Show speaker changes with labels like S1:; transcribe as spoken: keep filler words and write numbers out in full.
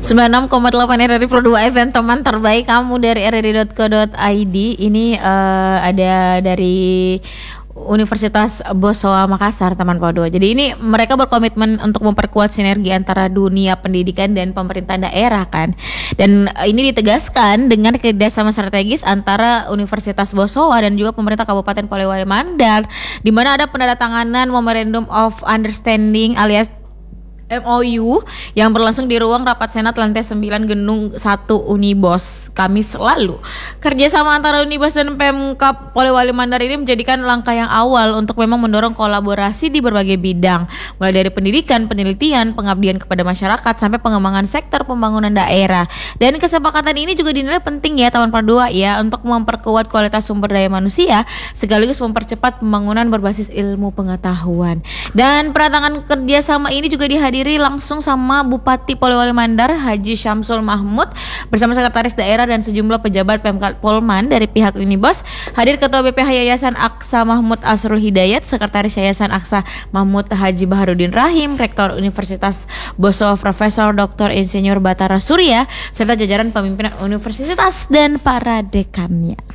S1: sembilan puluh enam koma delapan R R I Pro dua F M, teman terbaik kamu dari r r i dot co dot i d. Ini uh, ada dari Universitas Boswa Makassar, teman Podo. Jadi ini mereka berkomitmen untuk memperkuat sinergi antara dunia pendidikan dan pemerintah daerah kan. Dan ini ditegaskan dengan kerjasama strategis antara Universitas Boswa dan juga pemerintah Kabupaten Polewali Mandar, di mana ada penandatanganan Memorandum of Understanding alias M O U yang berlangsung di ruang rapat Senat lantai sembilan Gedung satu Unibos Kamis lalu. Kerjasama antara Unibos dan Pemkab Polewali Mandar ini menjadikan langkah yang awal untuk memang mendorong kolaborasi di berbagai bidang, mulai dari pendidikan, penelitian, pengabdian kepada masyarakat sampai pengembangan sektor pembangunan daerah. Dan kesepakatan ini juga dinilai penting ya teman Perdua ya, untuk memperkuat kualitas sumber daya manusia sekaligus mempercepat pembangunan berbasis ilmu pengetahuan. Dan peratangan kerjasama ini juga dihadiri langsung sama Bupati Polewali Mandar Haji Syamsul Mahmud bersama Sekretaris Daerah dan sejumlah pejabat Pemkab Polman dari pihak Unibos. Hadir Ketua B P H Yayasan Aqsa Mahmud Asrul Hidayat, Sekretaris Yayasan Aqsa Mahmud Haji Baharudin Rahim, Rektor Universitas Boswa Profesor Doktor Insinyur Batara Surya, serta jajaran pemimpinan universitas dan para dekannya.